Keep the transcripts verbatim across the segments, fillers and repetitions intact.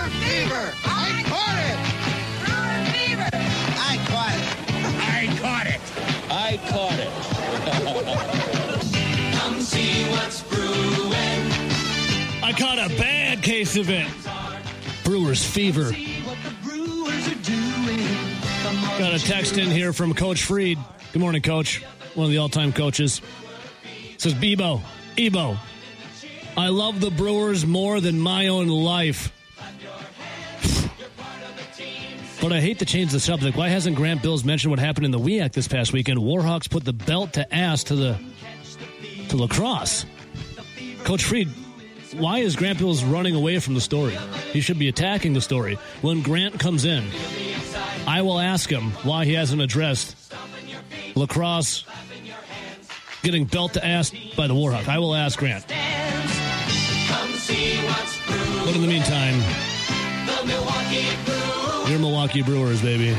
fever! I caught it! Brewer fever! I caught it! I caught it. Come see what's brewing. I caught a bad case of it. Brewers fever. Got a text in here from Coach Freed. Good morning, Coach. One of the all-time coaches. Says, Bebo, Ebo, I love the Brewers more than my own life. But I hate to change the subject. Why hasn't Grant Bills mentioned what happened in the W E A C this past weekend? Warhawks put the belt to ass to the to lacrosse. Coach Freed, why is Grant Bills running away from the story? He should be attacking the story. When Grant comes in, I will ask him why he hasn't addressed lacrosse getting belt to ass by the Warhawks. I will ask Grant. But in the meantime, The Milwaukee Brewers. your Milwaukee Brewers, baby.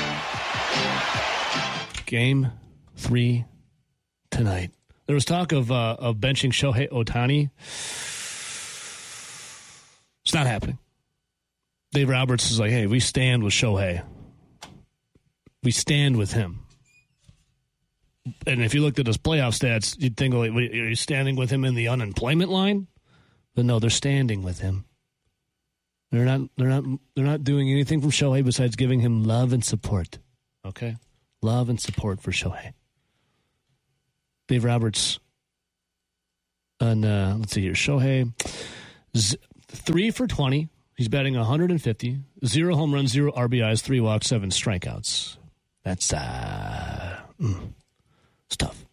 Game three tonight. There was talk of uh, of benching Shohei Ohtani. It's not happening. Dave Roberts is like, hey, we stand with Shohei. We stand with him. And if you looked at his playoff stats, you'd think, like, are you standing with him in the unemployment line? But no, they're standing with him. They're not. They're not. They're not doing anything from Shohei besides giving him love and support. Okay, love and support for Shohei. Dave Roberts. And uh, let's see here, Shohei, z- three for twenty. He's batting one hundred fifty. Zero home runs, zero R B Is, three walks, seven strikeouts. That's uh, mm, stuff.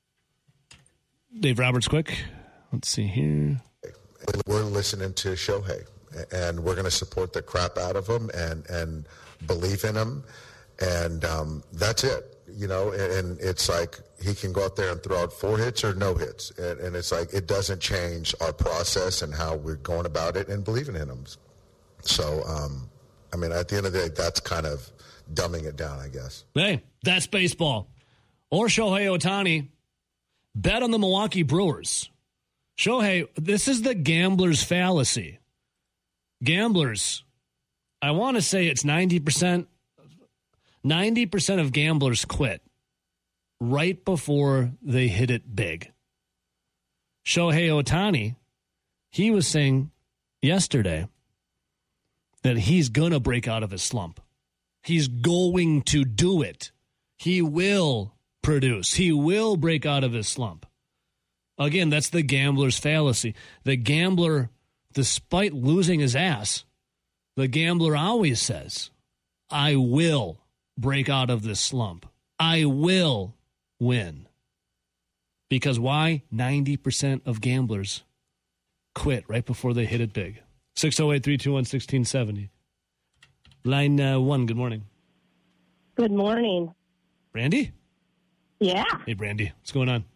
Dave Roberts, quick. Let's see here. We're listening to Shohei, and we're going to support the crap out of him and, and believe in him, and um, that's it. You know, and, and it's like he can go out there and throw out four hits or no hits, and, and it's like it doesn't change our process and how we're going about it and believing in him. So, um, I mean, at the end of the day, that's kind of dumbing it down, I guess. Hey, that's baseball. Or Shohei Ohtani. Bet on the Milwaukee Brewers. Shohei, this is the gambler's fallacy. Gamblers, I want to say it's ninety percent. ninety percent of gamblers quit right before they hit it big. Shohei Ohtani, he was saying yesterday that he's going to break out of his slump. He's going to do it. He will produce. He will break out of his slump. Again, that's the gambler's fallacy. The gambler, despite losing his ass, the gambler always says, I will break out of this slump. I will win. Because why? ninety percent of gamblers quit right before they hit it big. six oh eight, three two one, one six seven oh. Line uh, one, good morning. Good morning. Brandy? Yeah. Hey, Brandy. What's going on?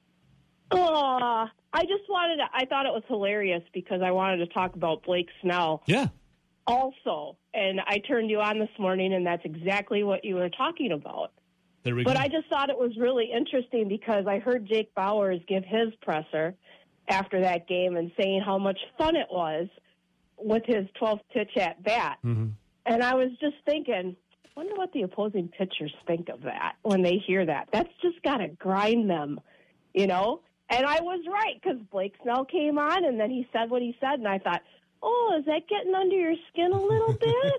Oh, I just wanted to, I thought it was hilarious because I wanted to talk about Blake Snell. Yeah. Also, and I turned you on this morning, and that's exactly what you were talking about. There we but go. I just thought it was really interesting because I heard Jake Bauers give his presser after that game and saying how much fun it was with his twelfth pitch at bat. Mm-hmm. And I was just thinking, I wonder what the opposing pitchers think of that when they hear that. That's just got to grind them, you know? And I was right because Blake Snell came on, and then he said what he said, and I thought, oh, is that getting under your skin a little bit?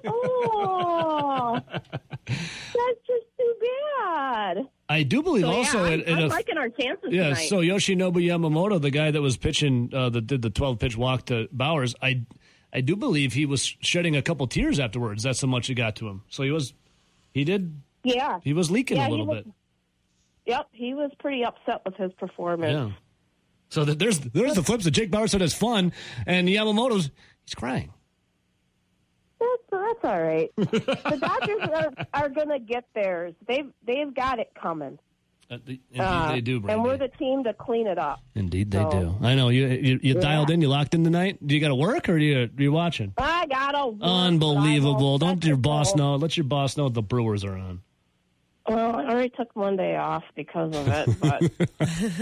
Oh, that's just too bad. I do believe So, also... yeah, in, I'm, in I'm a, liking our chances yeah, tonight. so Yoshinobu Yamamoto, the guy that was pitching, uh, that did the twelve-pitch walk to Bowers, I I do believe he was shedding a couple tears afterwards. That's how much it got to him. So he was, he did, yeah. he was leaking Yeah, a little he was, bit. Yep, he was pretty upset with his performance. Yeah. So that there's there's the flips that Jake Bauers said is fun, and Yamamoto's, he's crying. That's, that's all right. The Dodgers are, are going to get theirs. They've they've got it coming. Uh, the, indeed Uh, they do, Brandy. and we're the team to clean it up. Indeed they so, do. I know. You you, you yeah. dialed in, you locked in tonight? Do you got to work, or are you, are you watching? I got to Unbelievable. Don't your boss know. Let your boss know what the Brewers are on. Well, I already took Monday off because of it, but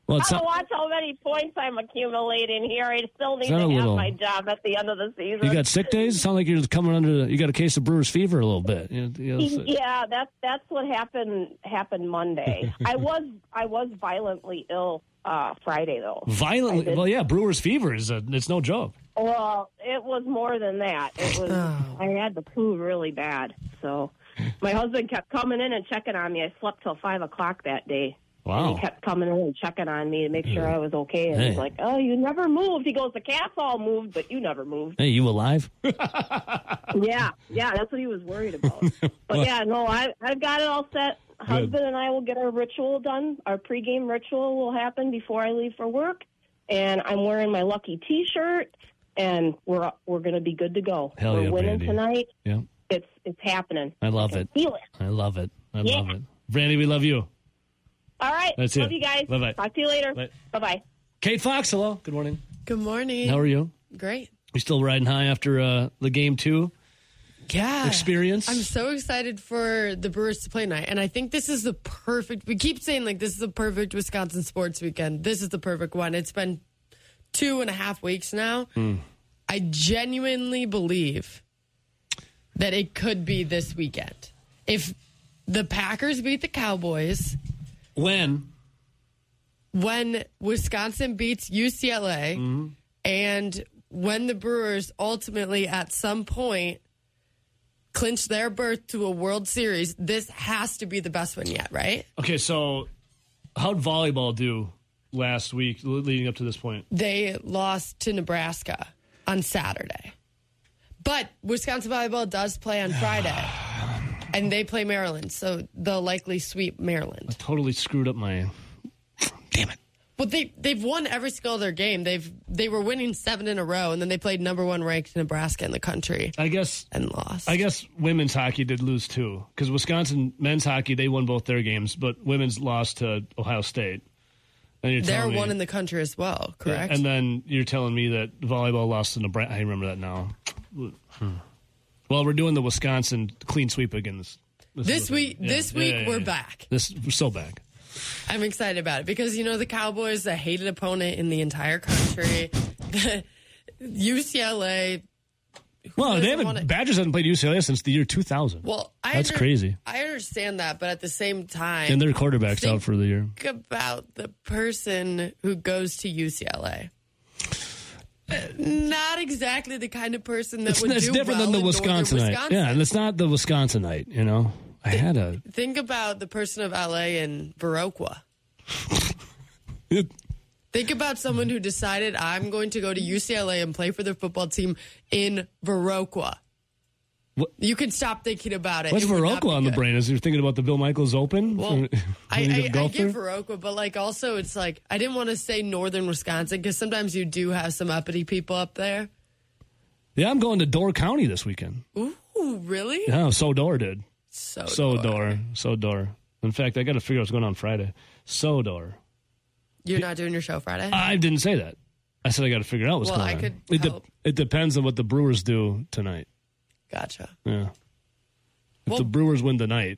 Well, it's Gotta not, watch how many points I'm accumulating here. I still need It's not to a have little- my job at the end of the season. you got sick days? It sounds like you're coming under. You got a case of Brewers fever a little bit. You know, you know, so- Yeah, that's that's what happened happened Monday. I was I was violently ill uh, Friday though. I Violently. did- Well, yeah, Brewers fever is a, it's no joke. Well, it was more than that. It was I had the flu really bad. So my husband kept coming in and checking on me. I slept till five o'clock that day. Wow. And he kept coming in and checking on me to make sure I was okay. And Hey. he's like, "Oh, you never moved." He goes, "The cats all moved, but you never moved." Hey, you alive? Yeah, yeah, that's what he was worried about. But yeah, no, I I've got it all set. Husband and I will get our ritual done. Our pregame ritual will happen before I leave for work, and I'm wearing my lucky T-shirt, and we're we're gonna be good to go. Hell we're yeah, winning Brandy. tonight. Yeah, It's it's happening. I love can it. Feel it. I love it. I Yeah. love it. Brandy, we love you. All right. That's Love it. you guys. Bye-bye. Talk to you later. Bye. Bye bye. Kate Fox, hello. Good morning. Good morning. How are you? Great. You still riding high after uh, the game two Yeah. experience? I'm so excited for the Brewers to play tonight. And I think this is the perfect, we keep saying like this is the perfect Wisconsin sports weekend. This is the perfect one. It's been two and a half weeks now. Hmm. I genuinely believe that it could be this weekend. If the Packers beat the Cowboys, When? when Wisconsin beats U C L A, Mm-hmm. and when the Brewers ultimately at some point clinch their berth to a World Series, this has to be the best one yet, right? Okay, so how'd volleyball do last week leading up to this point? They lost to Nebraska on Saturday. But Wisconsin volleyball does play on Friday. And they play Maryland, so they'll likely sweep Maryland. Totally screwed up my... Damn it. Well, they they've won every single other game. They've they were winning seven in a row, and then they played number one ranked Nebraska in the country I guess... and lost. I guess women's hockey did lose too, because Wisconsin men's hockey, they won both their games, but women's lost to Ohio State. And you're they're telling me- one in the country as well, correct? And then you're telling me that volleyball lost to Nebraska. I remember that now. Well, we're doing the Wisconsin clean sweep again this, This week- this week, we're back. This we're so back. I'm excited about it because, you know, the Cowboys, the hated opponent in the entire country, U C L A. Well, they doesn't haven't. wanna- Badgers haven't played U C L A since the year two thousand. Well, I That's under- crazy. I understand that, but at the same time, And their quarterback's think- out for the year. think about the person who goes to U C L A. Not exactly the kind of person that It's, would it's do different well than the in northern Wisconsinite. Wisconsin. Yeah, and it's not the Wisconsinite. You know, I had a. Think about the person of L A in Viroqua. Think about someone who decided, I'm going to go to U C L A and play for their football team in Viroqua. What- You can stop thinking about it. What's It would not Viroqua be on the good. brain? Is you're thinking about the Bill Michaels Open? Well, When I, you I, go I golf get there? Viroqua, but like also it's like I didn't want to say northern Wisconsin because sometimes you do have some uppity people up there. Yeah, I'm going to Door County this weekend. Ooh, really? Yeah, so Door did. So, So Door. Door. So Door. In fact, I got to figure out what's going on Friday. So Door. You're not doing your show Friday? I didn't say that. I said I got to figure out what's Well, going I on. could it, de- help. it depends on what the Brewers do tonight. Gotcha. Yeah. If Well- the Brewers win tonight,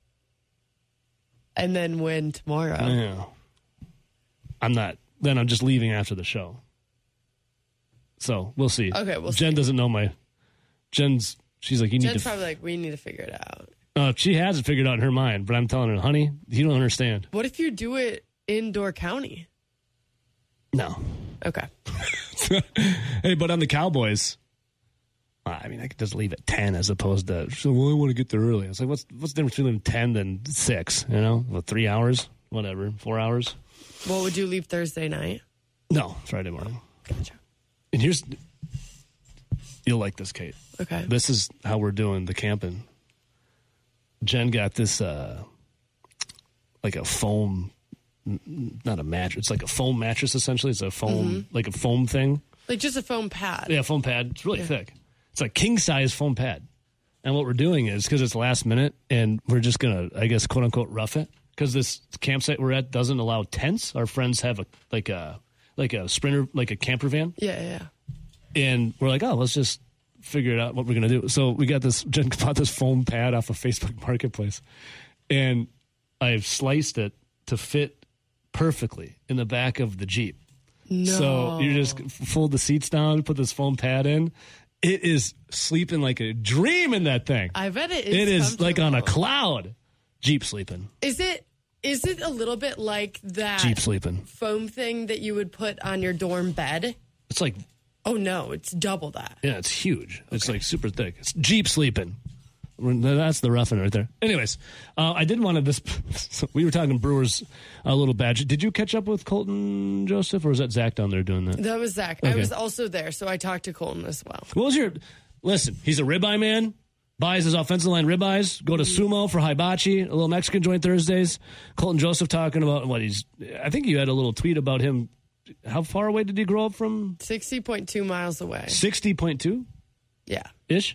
And then win tomorrow. yeah, I'm not. Then I'm just leaving after the show. So we'll see. Okay, we'll Jen see. doesn't know my. Jen's. She's like, you need Jen's to. probably like, we need to figure it out. Uh, she has it figured out in her mind, but I'm telling her, honey, you don't understand. What if you do it in Door County? No. Okay. Hey, but on the Cowboys, uh, I mean, I could just leave at ten as opposed to, so, well, I want to get there early. I was like, what's what's the difference between ten and six? You know, well, three hours, whatever, four hours. What would you leave Thursday night? No, Friday morning. Gotcha. And here's, you'll like this, Kate. Okay. This is how we're doing the camping. Jen got this, uh, like a foam, n- not a mattress. It's like a foam mattress, essentially. It's a foam, like a foam thing. Like just a foam pad. Yeah, foam pad. It's really Yeah. thick. It's like king size foam pad. And what we're doing is because it's last minute, and we're just gonna, I guess, quote unquote, rough it. Because this campsite we're at doesn't allow tents. Our friends have a like a like a sprinter, like a camper van, Yeah, yeah. and we're like, oh, let's just figure it out what we're gonna do. So we got this. Jen bought this foam pad off of Facebook Marketplace, and I've sliced it to fit perfectly in the back of the Jeep. No. So you just fold the seats down, put this foam pad in. It is sleeping like a dream in that thing. I bet it is. It is like on a cloud. Jeep sleeping. Is it? Is it a little bit like that Jeep sleeping. foam thing that you would put on your dorm bed? It's like, Oh no, it's double that. yeah, it's huge. It's like super thick. It's Jeep sleeping. That's the roughing right there. Anyways, uh, I did want to this. We were talking Brewers a little bad. Did you catch up with Colton Joseph, or was that Zach down there doing that? That was Zach. I Okay. was also there, so I talked to Colton as well. What was your? Listen, he's a ribeye man. Buys his offensive line ribeyes. Go to Sumo for hibachi, a little Mexican joint Thursdays. Colton Joseph talking about what he's. I think you had a little tweet about him. How far away did he grow up from? sixty point two miles away. sixty point two Yeah. ish.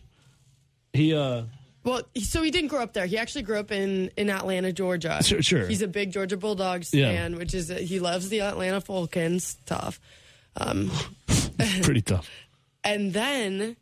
He uh. Well, he- so he didn't grow up there. He actually grew up in, in Atlanta, Georgia. Sure, sure. He's a big Georgia Bulldogs Yeah. fan, which is he loves the Atlanta Falcons. Tough. Um, Pretty tough. and then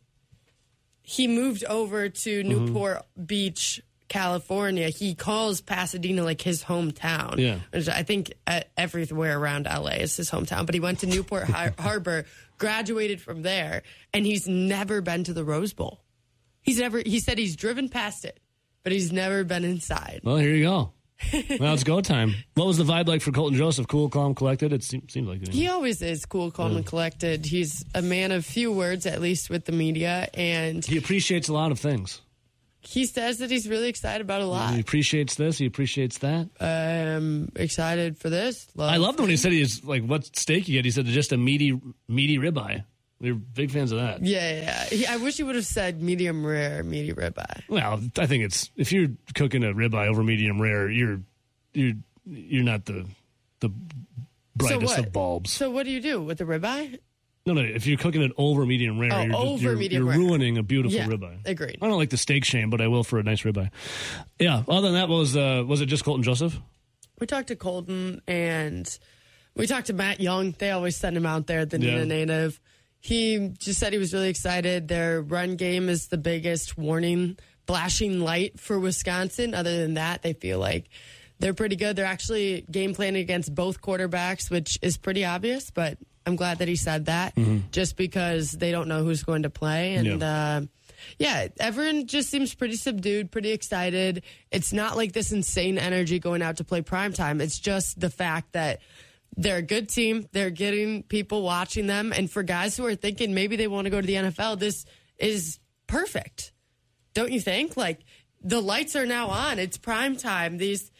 he moved over to Newport Beach, California. He calls Pasadena like his hometown. Yeah. Which I think uh, everywhere around L A is his hometown. But he went to Newport Har- Harbor, graduated from there, and he's never been to the Rose Bowl. He's never. He said he's driven past it, but he's never been inside. Well, here you go. Now it's go time. What was the vibe like for Colton Joseph? Cool, calm, collected? It seems, seems like it. He always is cool, calm, and collected. He's a man of few words, at least with the media, and He appreciates a lot of things. he says that he's really excited about a lot. He appreciates this. He appreciates that. I'm excited for this. Love. I loved when he said he was like, "What steak you get?" He said just a meaty, meaty ribeye. We were big fans of that. Yeah, yeah. He, I wish he would have said medium rare, medium ribeye. Well, I think it's if you're cooking a ribeye over medium rare, you're you're you're not the the brightest what? of bulbs. So what do you do with the ribeye? No, no. If you're cooking it over medium rare, Oh, you're, just- over you're, medium you're rare. ruining a beautiful Yeah, ribeye. agreed. I don't like the steak shame, but I will for a nice ribeye. Yeah. Other than that, was uh, was it just Colton Joseph? We talked to Colton and we talked to Matt Young. They always send him out there, the Yeah. Neenah native. He just said he was really excited. Their run game is the biggest warning, flashing light for Wisconsin. Other than that, they feel like they're pretty good. They're actually game planning against both quarterbacks, which is pretty obvious, but I'm glad that he said that just because they don't know who's going to play. And, Yeah. uh, yeah, everyone just seems pretty subdued, pretty excited. It's not like this insane energy going out to play primetime. It's just the fact that they're a good team. They're getting people watching them. And for guys who are thinking maybe they want to go to the N F L, this is perfect. Don't you think? Like, the lights are now on. It's prime time. These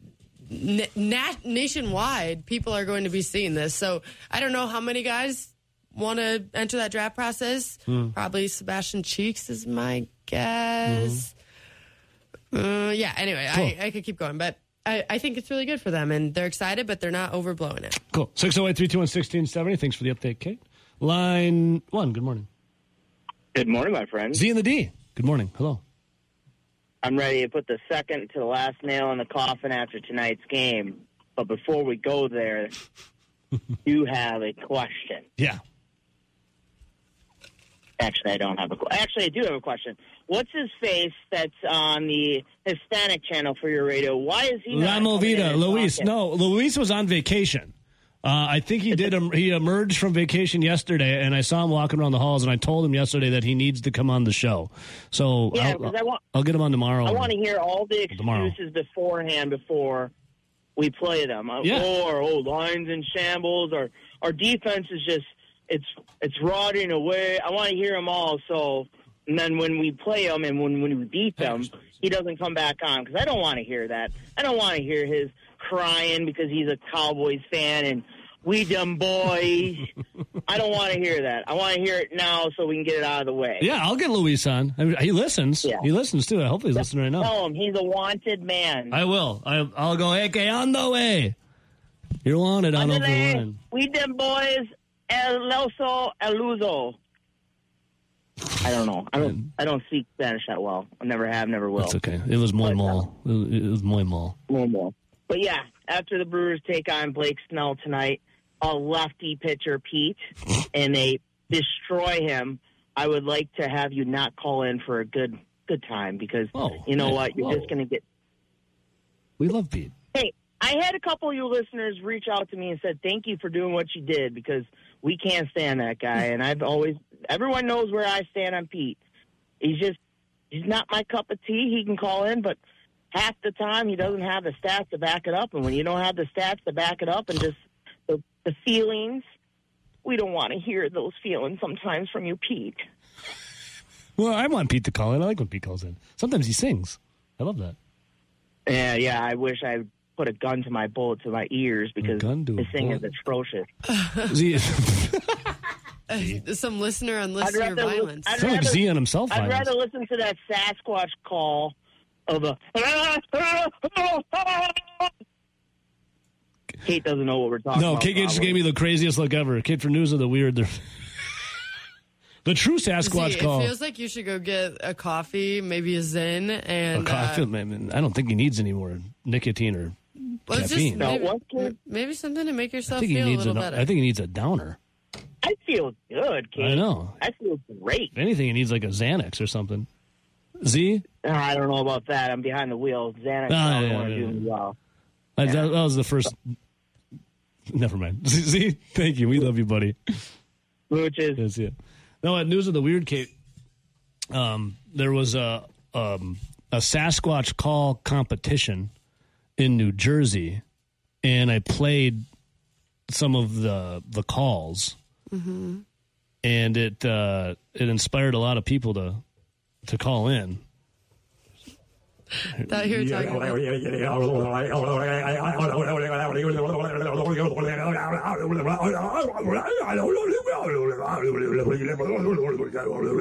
na- nat- nationwide, people are going to be seeing this. So I don't know how many guys want to enter that draft process. Probably Sebastian Cheeks is my guess. Uh, yeah, anyway, I, I could keep going, but I, I think it's really good for them, and they're excited, but they're not overblowing it. Cool. six oh eight, three two one, one six seven oh. Thanks for the update, Kate. Line one, good morning. Good morning, my friend. Z and the D, good morning. Hello. I'm ready to put the second to the last nail in the coffin after tonight's game. But before we go there, you have a question. Yeah. Actually, I don't have a question. Actually, I do have a question. What's his face that's on the Hispanic channel for your radio? Why is he La not coming in Movida, and Luis. talking? No, Luis was on vacation. Uh, I think he did. He emerged from vacation yesterday, and I saw him walking around the halls. And I told him yesterday that he needs to come on the show. So Yeah, I'll, because I want I'll get him on tomorrow. I want to hear all the Tomorrow. excuses beforehand before we play them. Uh, Yeah. Oh, our old lines in shambles. Our our defense is just it's it's rotting away. I want to hear them all. So and then when we play them and when when we beat them, he doesn't come back on because I don't want to hear that. I don't want to hear his crying because he's a Cowboys fan and we dumb boys. I don't want to hear that. I want to hear it now so we can get it out of the way. Yeah, I'll get Luis on. I mean, he listens. Yeah. He listens too. I hope he's listening right now. Tell him he's a wanted man. I will. I, I'll go. Hey, que on way. You're wanted on Open Andale, Line. we them boys, el oso, el uso. I don't know. I don't. I don't speak Spanish that well. I never have. Never will. That's okay. It was muy But, mal. It was, it was muy mal. No more. But yeah, after the Brewers take on Blake Snell tonight, a lefty pitcher, Pete, and they destroy him, I would like to have you not call in for a good good time because Whoa, you know hey, what? You're whoa. just going to get. We love Pete. Hey, I had a couple of you listeners reach out to me and said, thank you for doing what you did, because we can't stand that guy. And I've always, everyone knows where I stand on Pete. He's just, he's not my cup of tea. He can call in, but half the time he doesn't have the stats to back it up. And when you don't have the stats to back it up and just the, the feelings, we don't want to hear those feelings sometimes from you, Pete. Well, I want Pete to call in. I like when Pete calls in. Sometimes he sings. I love that. Yeah, yeah, I wish I put a gun to my bullet to my ears, because his singing is atrocious. Z, Some listener on Listener rather, Violence. I'd Sounds like rather, Z on himself. I'd violence. rather listen to that Sasquatch call of a... Kate doesn't know what we're talking No, about. Kate just gave me the craziest look ever. Kate for news of the weird. The true Sasquatch See, call. It feels like you should go get a coffee, maybe a Zen, and A coffee, uh, man, I don't think he needs any more nicotine or well, it's caffeine. just No, maybe, what's good? maybe something to make I yourself think he feel a needs little a. better. I think he needs a downer. I feel good, Kate. I know. I feel great. If anything, he needs like a Xanax or something. Z? Uh, I don't know about that. I'm behind the wheel. Xanax Ah, don't yeah, want to yeah, do yeah. me well. Uh, That, that was the first. Never mind. Z, thank you. We love you, buddy. Which is... That's it. No, at News of the Weird, Kate, um, there was a um, a Sasquatch call competition in New Jersey, and I played some of the the calls, mm-hmm. and it uh, it inspired a lot of people to to call in. Thought you were talking about...